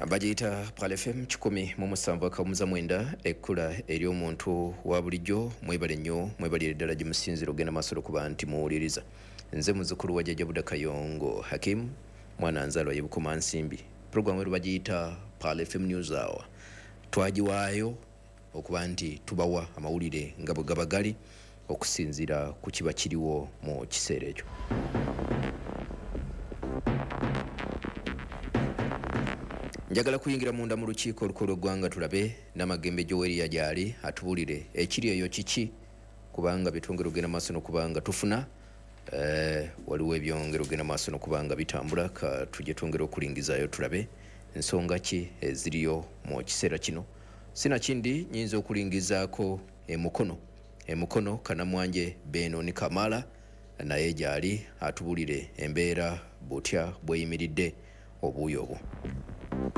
Bagiyita Pal FM 107.9 ekkula eri omuntu wa bulijjo. Mwebale nnyo, mwebalire ddala gye musinzira ogenda maaso okuba nti muwuliriza. Nze muzzukulu wa Jjajja Buda Kayongo Hakim, mwana nzaalwa ye Bukoma Nsimbi. Programu ero bagiyita Pal FM News Hour. Twagiwaayo okuba nti tubawa amawulire nga bwe gaba gali okusinziira ku kiba kiriwo mu kiseera ekyo. Njagala kuyingira munda mu lukiiko olukulu eggwanga tulabe n'amagembe Joweria gyali atubulire ekiri eyo kiki, kubanga bitwongera ogenda maaso n'okubanga tufuna waliwo ebyongera ogenda maaso n'okubanga bitambula. Ka tujje twongera okulingizayo tulabe ensonga ki eziriyo mu kiseera kino. Sinakindi nyinza okulingizaako emukono Kanamwanje Beno Kamala naye gyali atubulire embeera butya bweyimiridde obuuyi obwo.